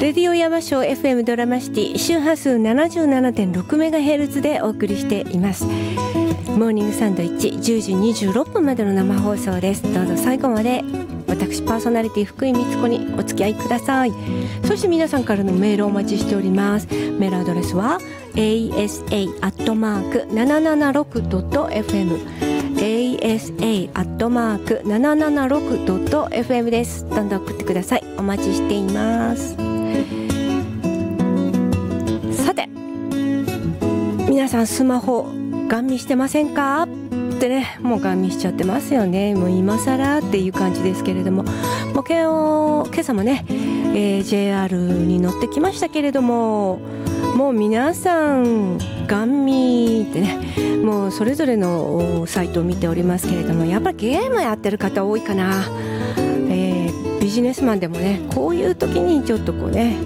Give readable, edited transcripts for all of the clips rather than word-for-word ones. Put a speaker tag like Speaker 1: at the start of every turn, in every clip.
Speaker 1: レディオ山椒 FM ドラマシティ周波数 77.6MHz でお送りしています。モーニングサンドイッチ10時26分までの生放送です。どうぞ最後まで私パーソナリティ福井光子にお付き合いください。そして皆さんからのメールをお待ちしております。メールアドレスは asa@776.fm asa@776.fm です。どんどん送ってください。お待ちしています。さて皆さんスマホガン見してませんかってね、もうガン見しちゃってますよね。もう今更っていう感じですけれども、もう今朝もね、JR に乗ってきましたけれども、もう皆さんガン見ってね、もうそれぞれのサイトを見ておりますけれども、やっぱりゲームやってる方多いかな。ビジネスマンでもね、こういう時にちょっとこうね、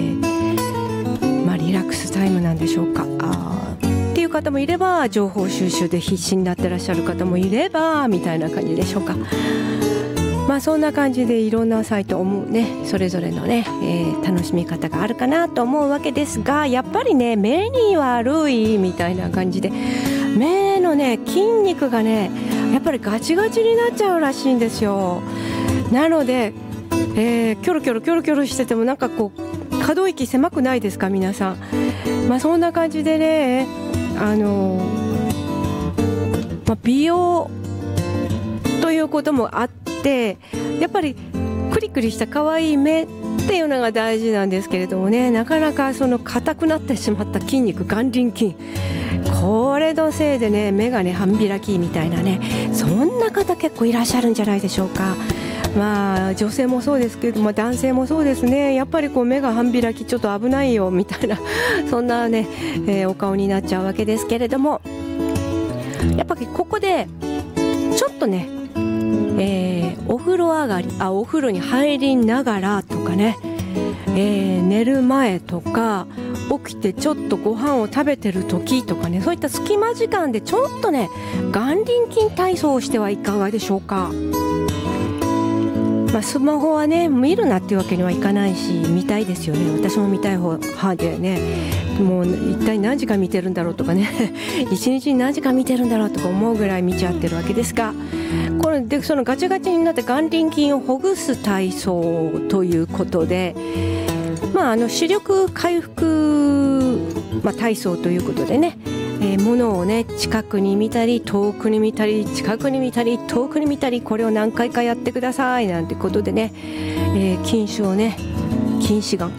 Speaker 1: リラックスタイムなんでしょうか。っていう方もいれば、情報収集で必死になってらっしゃる方もいればみたいな感じでしょうか。そんな感じでいろんなサイトをね、それぞれのね、楽しみ方があるかなと思うわけですが、やっぱりね目に悪いみたいな感じで、目のね筋肉がねやっぱりガチガチになっちゃうらしいんですよ。なので、キョロキョロしててもなんかこう可動域狭くないですか皆さん。そんな感じでね、美容ということもあって、やっぱりクリクリした可愛い目っていうのが大事なんですけれどもね、なかなかその硬くなってしまった筋肉、眼輪筋、これのせいでね目がね半開きみたいなね、そんな方結構いらっしゃるんじゃないでしょうか。女性もそうですけれども、男性もそうですね。やっぱりこう目が半開きちょっと危ないよみたいなそんなね、お顔になっちゃうわけですけれども、やっぱりここでちょっとね、お風呂上がり、お風呂に入りながらとかね、寝る前とか起きてちょっとご飯を食べてる時とかね、そういった隙間時間でちょっとね眼輪筋体操をしてはいかがでしょうか。スマホはね見るなっていうわけにはいかないし、見たいですよね。私も見たい派でね、もう一体何時間見てるんだろうとかね一日に何時間見てるんだろうとか思うぐらい見ちゃってるわけですが、これでそのガチガチになって眼輪筋をほぐす体操ということで、視力回復、体操ということでね、物をね近くに見たり遠くに見たり、近くに見たり遠くに見たり、これを何回かやってくださいなんてことでね、近視をね、近視眼